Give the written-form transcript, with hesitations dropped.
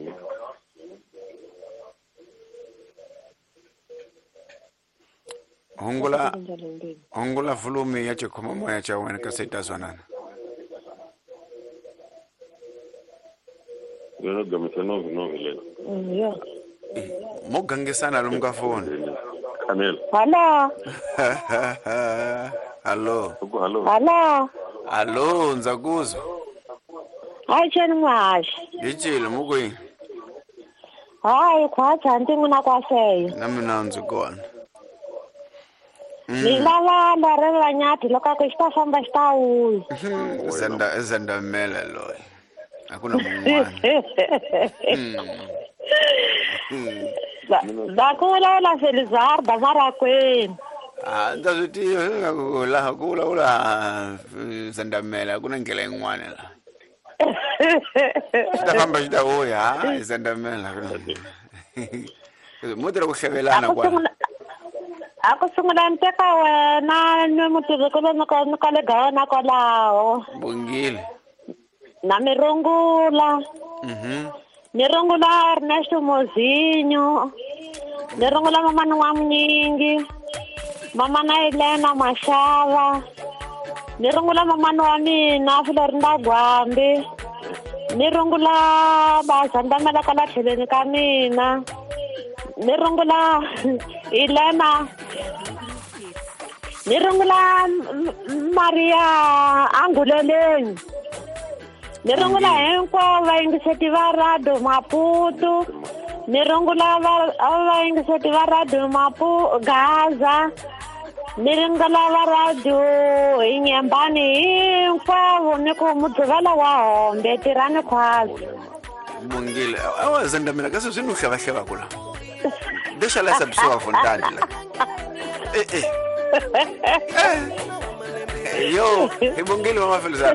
Hongula volume ya chikoma moya cha wena kaseta zwanana. Yo gamisano vile. Yeah. Mogange sana lumka phone. Kamel. Hello. Hello. Hello. Hello, nzakuzwa. Hayi tsheni mwashi. Ngitshile mukweni. Hayi kwacha ntinguna kwaseyo. Nami nanzu kona. Nilala ndare vanyati loko ku xita famba xita uyi. Zenda mele loyi. Hakuna mun'wana. Zakula la Felizarda marakweni. Ndazvitiva kula zenda mele hakuna ngela yin'wana la. Xitafamba xita uya zenda mele. Mudira ku hlevelana kwala. Ako sungula nteka wena ni mutirhekelo ni ka le gawana kwalaho. Bongile. Na mirungula. Mirungula Ernesto Mozinho. Mirungula mama wa Mnyingi. Mama na Elena Mashava. Mirungula mama wa mina Florinda Gwambi. Mirungula bazandamela kala theleni ka mina. Mirungula Elena. Mirungula Maria Anguleleni. Mirungula hinkwavo vayingiseti va Radio Maputo. Mirungula vayingiseti va Radio Gaza. Mirungula va Radio Inyembani hinkwavo ni ku mudzivela wa Hombe tirani khwazi. Bongile. Awa zenda mina kasi swinu hleva kula. Deixa ela saber sua vontade lá. Yo, Bongile vamos felizar.